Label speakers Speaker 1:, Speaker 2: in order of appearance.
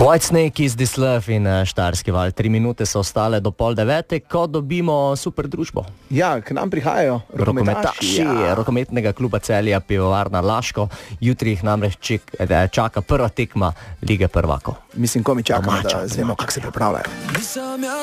Speaker 1: Whitesnake is this love in Štajerski val. 3 minute so ostale do 8:30, ko dobimo super družbo.
Speaker 2: Ja, k nam prihajajo
Speaker 1: rokometaši rokometnega kluba Celja Pivovarna Laško. Jutri jih namreč čaka prva tekma Lige prvakov.
Speaker 2: Mislim, ko mi čakamo, da znemo, kako se pripravljajo.